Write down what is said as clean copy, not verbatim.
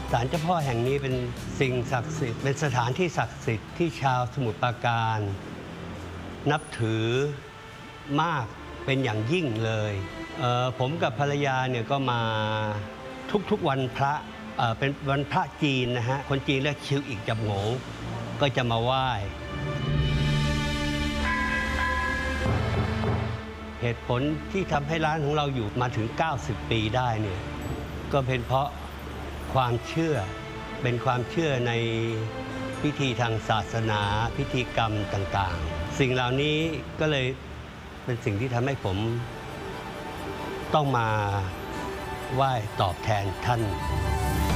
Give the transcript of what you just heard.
ศาลเจ้าพ่อแห่งนี้เป็นสิ่งศักดิ์สิทธิ์เป็นสถานที่ศักดิ์สิทธิ์ที่ชาวสมุทรปราการนับถือมากเป็นอย่างยิ่งเลยผมกับภรรยาเนี่ยก็มาทุกๆวันพระเป็นวันพระจีนนะฮะคนจีนเรียกชิวอีกจับโงก็จะมาไหว้เหตุผลที่ทำให้ร้านของเราอยู่มาถึง90 ปีได้เนี่ยก็เป็นเพราะความเชื่อเป็นความเชื่อในพิธีทางศาสนาพิธีกรรมต่างๆสิ่งเหล่านี้ก็เลยเป็นสิ่งที่ทำให้ผมต้องมาไหว้ตอบแทนท่าน